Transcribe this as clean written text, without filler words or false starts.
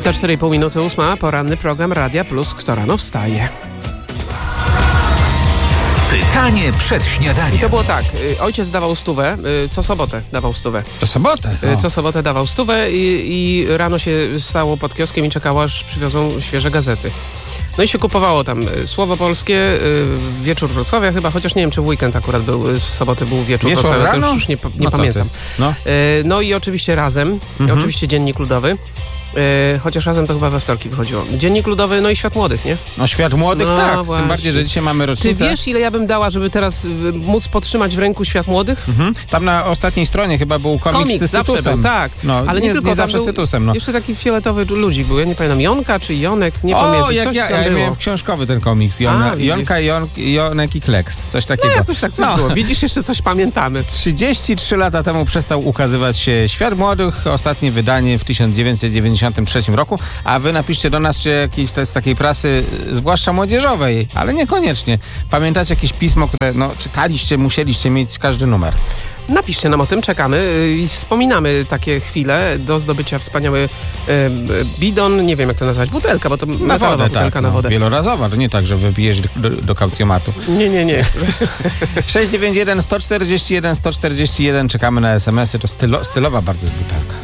Za 4,5 minuty 8, poranny program Radia Plus. Kto rano wstaje? Pytanie przed śniadaniem. To było tak, ojciec dawał 100, co sobotę dawał 100. To sobotę? Co sobotę dawał 100 i rano się stało pod kioskiem i czekało, aż przywiozą świeże gazety. No i się kupowało tam Słowo Polskie, Wieczór Wrocławia chyba, chociaż nie wiem, czy w weekend akurat był, w sobotę był Wieczór Wrocławia, to już nie pamiętam. No i oczywiście Razem, oczywiście Dziennik Ludowy. Chociaż Razem to chyba we wtorki wychodziło. Dziennik Ludowy, no i Świat Młodych, nie? No Świat Młodych, no, tak. Właśnie. Tym bardziej, że dzisiaj mamy rocznicę. Ty wiesz, ile ja bym dała, żeby teraz móc podtrzymać w ręku Świat Młodych? Tam na ostatniej stronie chyba był komiks z Tytusem. Był, tak. No, ale nie tylko nie zawsze z Tytusem. No. Jeszcze taki fioletowy ludzik był. Ja nie pamiętam, Jonka czy Jonek, nie pamiętam. Jak ja miałem książkowy ten komiks. Jonka, Jonek i Kleks. Coś takiego. No jakoś tak coś było. Widzisz, jeszcze coś pamiętamy. 33 lata temu przestał ukazywać się Świat Młodych. Ostatnie wydanie w 1993 roku. A wy napiszcie do nas, czy jakiejś to jest takiej prasy, zwłaszcza młodzieżowej, ale niekoniecznie. Pamiętacie jakieś pismo, które czytaliście, musieliście mieć każdy numer? Napiszcie nam o tym, czekamy i wspominamy takie chwile do zdobycia wspaniały bidon, nie wiem jak to nazwać, butelka, bo to na wodę, butelka na wodę. Wielorazowa, to nie tak, że wypijesz do kaucjomatu. Nie. 691 141 141, czekamy na SMS-y, to stylowa bardzo jest butelka.